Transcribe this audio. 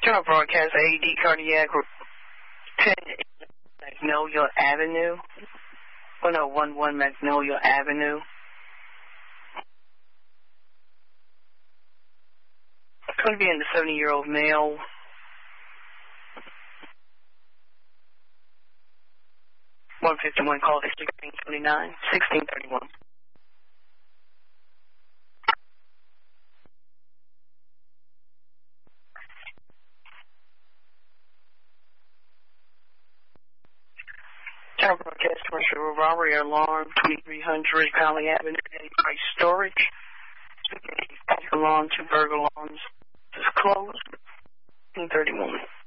General broadcast AED cardiac 10 Magnolia Avenue. 1011 Magnolia Avenue. Going to be in the 70-year-old male. (151) call to 1629, 1631. General broadcast commercial robbery alarm 2300 Conley Avenue, price storage. Alarm to burglar alarms is closed. 1631.